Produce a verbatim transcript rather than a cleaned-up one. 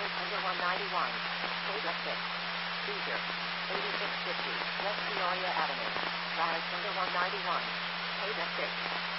under one ninety-one. Page six. Seizure. eighty-six fifty. West Peoria Avenue. Rise under one ninety-one. Page six.